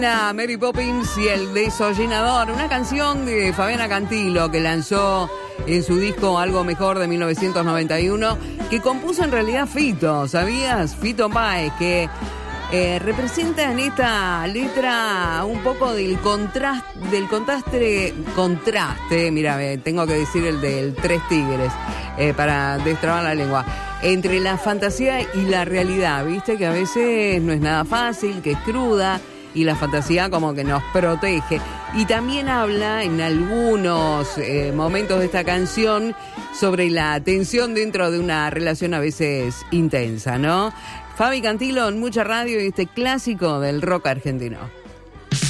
Mary Poppins y el Desollinador, una canción de Fabiana Cantilo que lanzó en su disco Algo Mejor de 1991, que compuso en realidad Fito, ¿sabías? Fito Páez, que representa en esta letra un poco del contraste, mira, tengo que decir el del Tres Tigres, para destrabar la lengua, entre la fantasía y la realidad, ¿viste? Que a veces no es nada fácil, que es cruda, y la fantasía como que nos protege. Y también habla en algunos momentos de esta canción sobre la tensión dentro de una relación a veces intensa, ¿no? Fabi Cantilo en Mucha Radio y este clásico del rock argentino.